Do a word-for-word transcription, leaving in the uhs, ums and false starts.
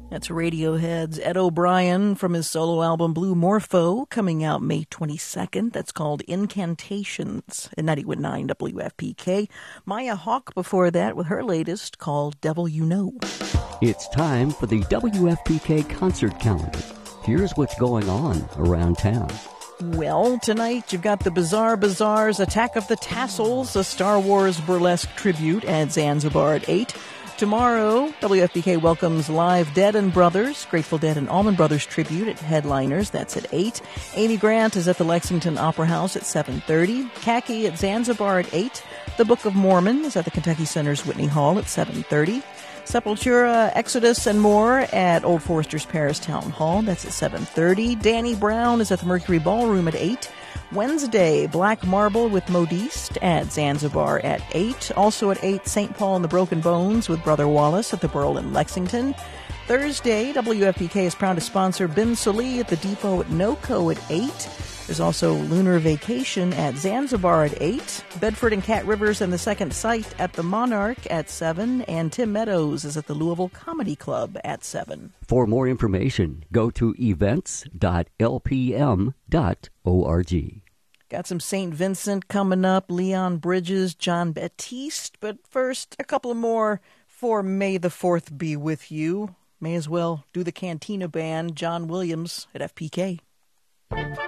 That's Radiohead's Ed O'Brien from his solo album Blue Morpho, coming out May twenty-second. That's called Incantations at ninety-one point nine W F P K. Maya Hawke before that with her latest called Devil You Know. It's time for the W F P K concert calendar. Here's what's going on around town. Well, tonight you've got the Bizarre Bazaar's Attack of the Tassels, a Star Wars burlesque tribute at Zanzibar at eight. Tomorrow, W F P K welcomes Live Dead and Brothers, Grateful Dead and Allman Brothers tribute at Headliners. That's at eight. Amy Grant is at the Lexington Opera House at seven thirty. Khaki at Zanzibar at eight. The Book of Mormon is at the Kentucky Center's Whitney Hall at seven thirty. Sepultura, Exodus, and more at Old Forester's Paris Town Hall. That's at seven thirty. Danny Brown is at the Mercury Ballroom at eight. Wednesday, Black Marble with Modiste at Zanzibar at eight. Also at eight, Saint Paul and the Broken Bones with Brother Wallace at the Burl in Lexington. Thursday, W F P K is proud to sponsor Ben Soli at the Depot at NoCo at eight. There's also Lunar Vacation at Zanzibar at eight. Bedford and Cat Rivers and the Second Sight at the Monarch at seven. And Tim Meadows is at the Louisville Comedy Club at seven. For more information, go to events dot l p m dot org. Got some Saint Vincent coming up, Leon Bridges, John Baptiste. But first, a couple more for May the fourth be with you. May as well do the Cantina Band, John Williams at F P K.